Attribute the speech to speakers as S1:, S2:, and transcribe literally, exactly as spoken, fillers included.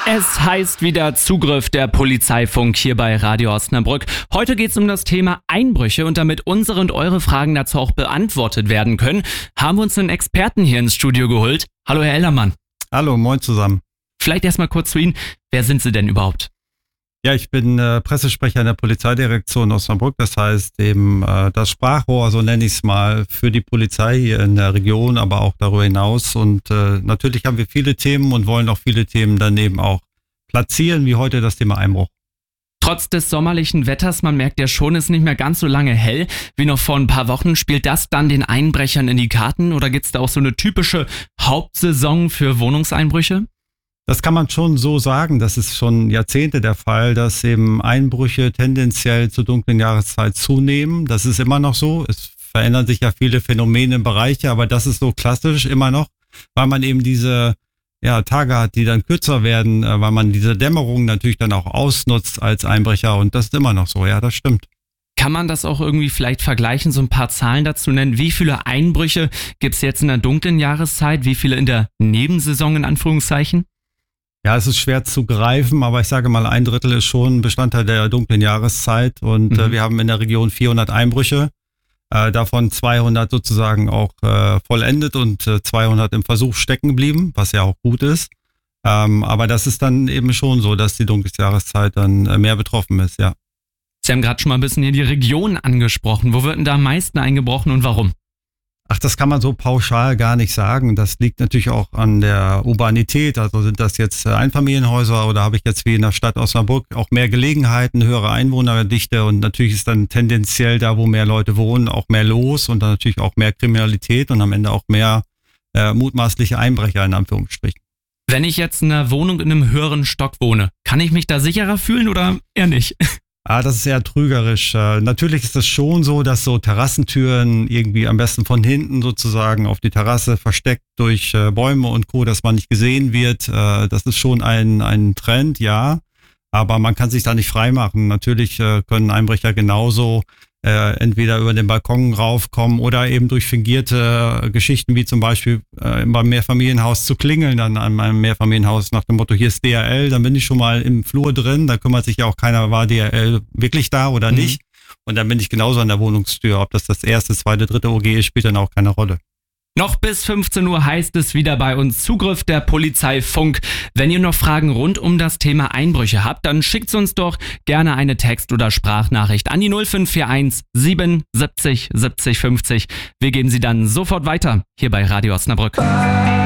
S1: Es heißt wieder Zugriff der Polizeifunk hier bei Radio Osnabrück. Heute geht es um das Thema Einbrüche und damit unsere und eure Fragen dazu auch beantwortet werden können, haben wir uns einen Experten hier ins Studio geholt. Hallo Herr Ellermann.
S2: Hallo, moin zusammen.
S1: Vielleicht erstmal kurz zu Ihnen. Wer sind Sie denn überhaupt?
S2: Ja, ich bin äh, Pressesprecher in der Polizeidirektion Osnabrück. Das heißt eben äh, das Sprachrohr, so nenne ich es mal, für die Polizei hier in der Region, aber auch darüber hinaus. Und äh, natürlich haben wir viele Themen und wollen auch viele Themen dann eben auch platzieren, wie heute das Thema Einbruch.
S1: Trotz des sommerlichen Wetters, man merkt ja schon, ist nicht mehr ganz so lange hell wie noch vor ein paar Wochen. Spielt das dann den Einbrechern in die Karten oder gibt es da auch so eine typische Hauptsaison für Wohnungseinbrüche?
S2: Das kann man schon so sagen. Das ist schon Jahrzehnte der Fall, dass eben Einbrüche tendenziell zur dunklen Jahreszeit zunehmen. Das ist immer noch so. Es verändern sich ja viele Phänomene im Bereich, aber das ist so klassisch immer noch, weil man eben diese ja, Tage hat, die dann kürzer werden, weil man diese Dämmerung natürlich dann auch ausnutzt als Einbrecher. Und das ist immer noch so. Ja, das stimmt.
S1: Kann man das auch irgendwie vielleicht vergleichen, so ein paar Zahlen dazu nennen? Wie viele Einbrüche gibt es jetzt in der dunklen Jahreszeit? Wie viele in der Nebensaison in Anführungszeichen?
S2: Ja, es ist schwer zu greifen, aber ich sage mal, ein Drittel ist schon Bestandteil der dunklen Jahreszeit und mhm. äh, wir haben in der Region vierhundert Einbrüche, äh, davon zweihundert sozusagen auch äh, vollendet und äh, zweihundert im Versuch stecken geblieben, was ja auch gut ist. Ähm, aber das ist dann eben schon so, dass die dunkle Jahreszeit dann äh, mehr betroffen ist, ja.
S1: Sie haben gerade schon mal ein bisschen hier die Region angesprochen. Wo wird denn da am meisten eingebrochen und warum?
S2: Ach, das kann man so pauschal gar nicht sagen. Das liegt natürlich auch an der Urbanität. Also sind das jetzt Einfamilienhäuser oder habe ich jetzt wie in der Stadt Osnabrück auch mehr Gelegenheiten, höhere Einwohnerdichte und natürlich ist dann tendenziell da, wo mehr Leute wohnen, auch mehr los und dann natürlich auch mehr Kriminalität und am Ende auch mehr äh, mutmaßliche Einbrecher in Anführungsstrichen.
S1: Wenn ich jetzt in einer Wohnung in einem höheren Stock wohne, kann ich mich da sicherer fühlen oder eher nicht?
S2: Ah, das ist eher trügerisch. Äh, natürlich ist es schon so, dass so Terrassentüren irgendwie am besten von hinten sozusagen auf die Terrasse versteckt durch äh, Bäume und Co., dass man nicht gesehen wird. Äh, das ist schon ein, ein Trend, ja. Aber man kann sich da nicht freimachen. Natürlich äh, können Einbrecher genauso äh, entweder über den Balkon raufkommen oder eben durch fingierte äh, Geschichten, wie zum Beispiel äh, beim Mehrfamilienhaus zu klingeln, dann an meinem Mehrfamilienhaus nach dem Motto, hier ist D H L, dann bin ich schon mal im Flur drin, da kümmert sich ja auch keiner, war D H L wirklich da oder nicht. Mhm. Und dann bin ich genauso an der Wohnungstür. Ob das das erste, zweite, dritte O G ist, spielt dann auch keine Rolle.
S1: Noch bis fünfzehn Uhr heißt es wieder bei uns Zugriff der Polizeifunk. Wenn ihr noch Fragen rund um das Thema Einbrüche habt, dann schickt uns doch gerne eine Text- oder Sprachnachricht an die null fünf vier eins sieben siebzig siebzig fünfzig. Wir geben sie dann sofort weiter hier bei Radio Osnabrück.